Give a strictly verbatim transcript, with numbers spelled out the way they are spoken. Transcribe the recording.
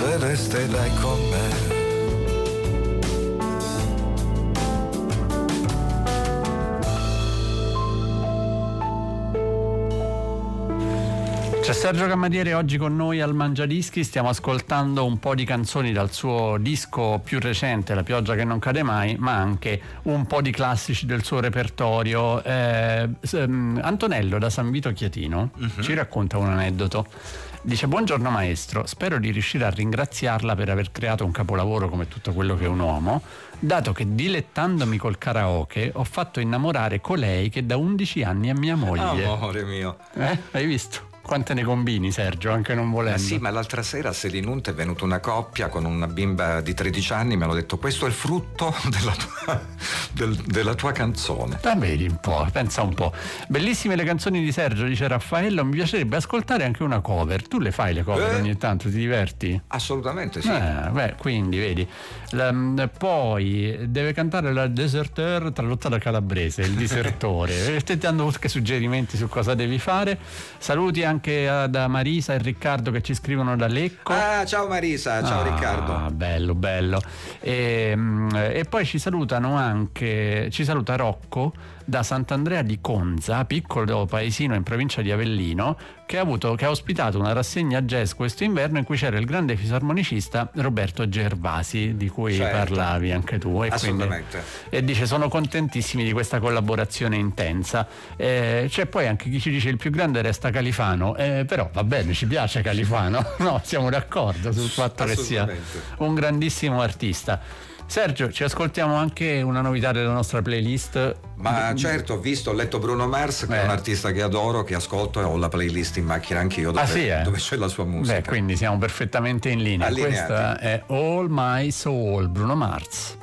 resterai con me. C'è Sergio Camariere oggi con noi al Mangiadischi, stiamo ascoltando un po' di canzoni dal suo disco più recente, La pioggia che non cade mai, ma anche un po' di classici del suo repertorio. Eh, Antonello da San Vito Chiatino uh-huh. ci racconta un aneddoto. Dice: buongiorno maestro, spero di riuscire a ringraziarla per aver creato un capolavoro come tutto quello che è un uomo, dato che dilettandomi col karaoke ho fatto innamorare colei che da undici anni è mia moglie. Amore mio. Eh, hai visto? Quante ne combini, Sergio, anche non volendo. Ma sì, ma l'altra sera a Selinunte è venuta una coppia con una bimba di tredici anni, mi hanno detto: questo è il frutto della tua, del, della tua canzone. Ah, vedi un po', pensa un po'. Bellissime le canzoni di Sergio, dice Raffaello, mi piacerebbe ascoltare anche una cover. Tu le fai le cover eh? ogni tanto, ti diverti? Assolutamente sì. Eh, beh, quindi vedi. La, poi deve cantare la Deserteur tradotta da calabrese, il disertore. Stai dando anche suggerimenti su cosa devi fare. Saluti anche da Marisa e Riccardo che ci scrivono da Lecco. Ah, ciao Marisa, ciao ah, Riccardo. Bello, bello. E, e poi ci salutano anche, ci saluta Rocco da Sant'Andrea di Conza, piccolo paesino in provincia di Avellino, che ha avuto che ha ospitato una rassegna jazz questo inverno in cui c'era il grande fisarmonicista Roberto Gervasi, di cui certo. parlavi anche tu. E assolutamente. Quindi, e dice: sono contentissimi di questa collaborazione intensa. Eh, c'è poi anche chi ci dice: il più grande resta Califano, eh, però va bene, ci piace Califano. No, siamo d'accordo sul fatto che sia un grandissimo artista. Sergio, ci ascoltiamo anche una novità della nostra playlist. Ma certo, ho visto, ho letto Bruno Mars, che eh. è un artista che adoro, che ascolto, e ho la playlist in macchina anch'io dove, ah, sì, eh? dove c'è la sua musica. Beh, quindi siamo perfettamente in linea. Allineati. Questa è All My Soul, Bruno Mars.